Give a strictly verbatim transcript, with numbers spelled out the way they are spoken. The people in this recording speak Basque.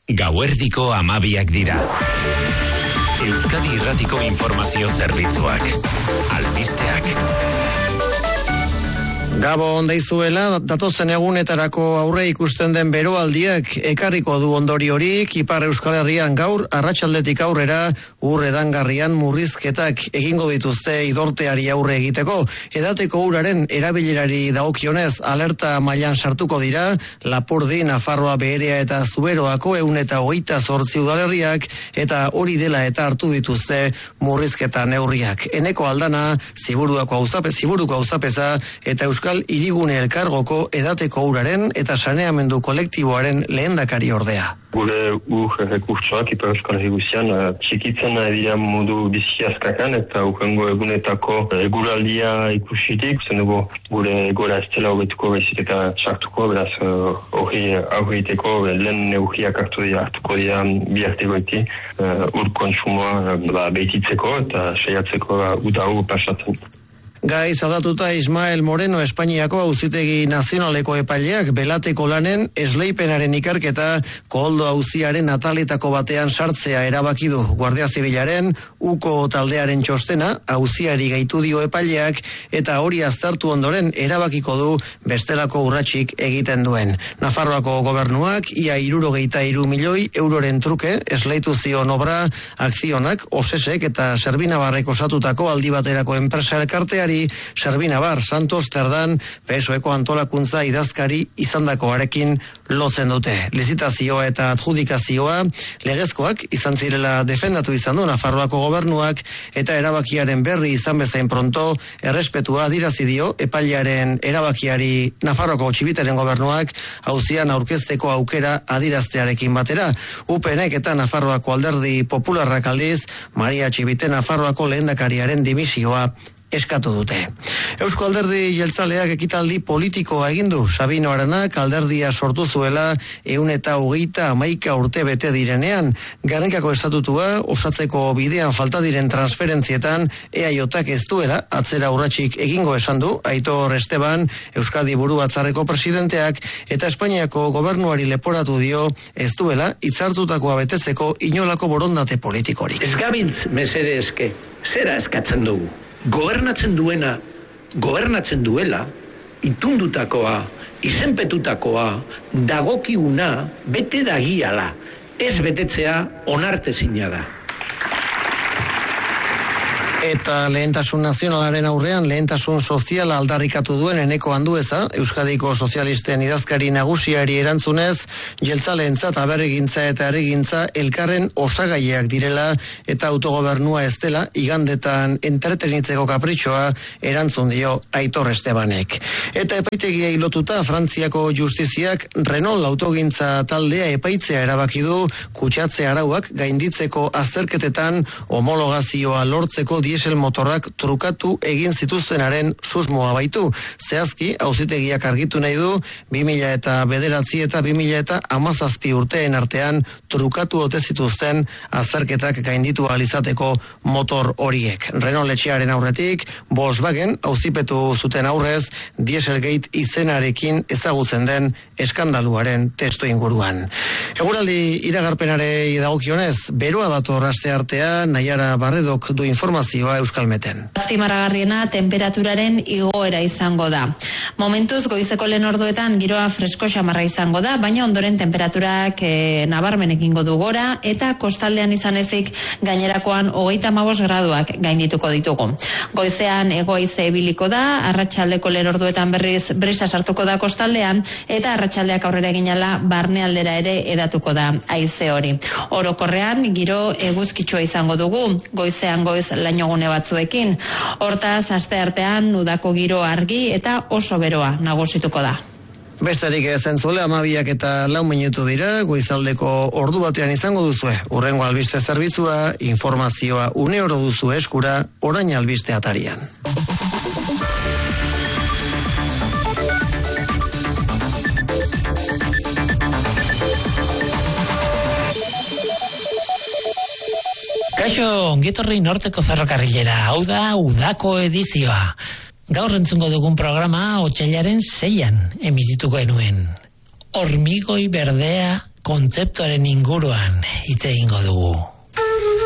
Gauerdiko hamabiak dira. Euskadi Irratiko Informazio Zerbitzuak. Albisteak. Gabon deizuela, datozen egunetarako aurre ikusten den beroaldiak ekarriko du ondoriorik. Ipar Euskal Herrian gaur arratsaldetik aurrera ur edangarrian murrizketak egingo dituzte idorteari aurre egiteko. Edateko uraren erabilerari dagokionez alerta mailan sartuko dira Lapurdi, Nafarroa Beherea eta Zuberoako ehun eta hogeita zortzi udalerriak, eta hori dela eta hartu dituzte murrizketa neurriak. Eneko Aldana, Ziburuako auzape, Ziburuko auzapeza eta Euskal Hirigune Elkargoko edateko uraren eta saneamendu kolektiboaren lehendakari ordea. Gure ur rekurtsoak Ipar Euskal Herri guzian txikitzen dira modu bizi askakan, eta urrengo egunetako eguraldia ikusitik, zen dugu gure gora ez dela hobetuko bezik eta sartuko, beraz hori aurreiteko lehen neurriak hartu dira, hartuko dira biartegoiti ur kontsumoa behititzeko eta saiatzeko uda hau pasatzen. Gai zaudatuta Ismael Moreno Espainiako Auzitegi Nazionaleko epaileak belateko lanen esleipenaren ikerketa koldo auziaren ataletako batean sartzea erabaki du. Guardia Zibilaren uko taldearen txostena auziari gaitu dio epaileak, eta hori aztertu ondoren erabakiko du bestelako urratsik egiten duen. Nafarroako gobernuak ia hirurogeita hiru milioi euroren truke esleitu zion obra akzionak Osesek eta Serbinabarrek osatutako aldi baterako enpresa elkarteari. Serbinabar Santos Terdan P S O Eko antolakuntza idazkari izandakoarekin lotzen dute. Lizitazioa eta adjudikazioa legezkoak izan zirela defendatu izan du Nafarroako gobernuak, eta erabakiaren berri izan bezain pronto errespetua adirazi dio epailearen erabakiari Nafarroako Txibiteren gobernuak auzian aurkezteko aukera adiraztearekin batera. U P Nek eta Nafarroako Alderdi Popularrak aldiz Maria Txibite Nafarroako lehendakariaren dimisioa eskatu dute. Eusko Alderdi Jeltzaleak ekitaldi politikoa egin du. Sabino Aranak alderdia sortu zuela ehun eta hogeita hamaika urte bete direnean. Gernikako estatutua osatzeko bidean falta diren transferentzietan E A Jak ez duela atzera urratsik egingo esan du Aitor Esteban, Euskadi Buru Batzarreko presidenteak, eta Espainiako gobernuari leporatu dio ez duela hitzartutakoa betetzeko inolako borondate politikorik. Ez gabiltz mesedezke, zera eskatzen dugu. Gobernatzen duena, gobernatzen duela, itundutakoa, izenpetutakoa, dagokiguna, bete dagiala. Ez betetzea onartezina da. Eta lehentasun nazionalaren aurrean lehentasun soziala aldarrikatu duen Eneko Andueza, Euskadiko sozialisten idazkari nagusiari erantzunez, jeltzaleentzat aberrigintza eta herrigintza elkarren osagaiak direla eta autogobernua ez dela igandetan entretenitzeko kapritxoa erantzun dio Aitor Estebanek. Eta epaitegiei lotuta Frantziako justiziak Renault autogintza taldea epaitzea erabaki du kutsatze arauak gainditzeko azterketetan homologazioa lortzeko diesel motorrak trukatu egin zituztenaren susmoa baitu. Zehazki, auzitegiak argitu nahi du bi mila eta bederatzi eta bi mila eta hamazazpi urteen artean trukatu ote zituzten azterketak gainditu alizateko motor horiek. Renault etxearen aurretik, Volkswagen auzipetu zuten aurrez Dieselgate izenarekin ezagutzen den eskandaluaren testu inguruan. Eguraldi iragarpenarei dagokionez, beroa dator aste artean, Naiara Barredok du informazioa Euskalmeten. Azpimarragarriena temperaturaren igoera izango da. Momentuz goizeko lehen orduetan giroa fresko xamarra izango da, baina ondoren temperaturak e, nabarmen egingo du gora, eta kostaldean izan ezik gainerakoan hogeita hamabost graduak gaindituko ditugu. Goizean egoize ibiliko da, arratsaldeko lehen orduetan berriz brisa sartuko da kostaldean, eta arratsaldeak aurrera eginala barnealdera ere edatuko da haize hori. Orokorrean giro eguzkitsua izango dugu, goizean goiz lainogune batzuekin. Hortaz, aste artean udako giro argi eta oso beroa nagusituko da. Besterik ez entzule, hamabiak eta lau minutu dira, goizaldeko ordu batean izango duzue. Hurrengo albiste zerbitzua, informazioa une oro duzu eskura, orain albiste atarian. Kaixo, ongitorri norteko ferrokarrilera, hau da udako edizioa. Gaur entzungo dugun programa otsailaren seian emitituko enuen. Hormigoi berdea kontzeptuaren inguruan hitz egingo dugu.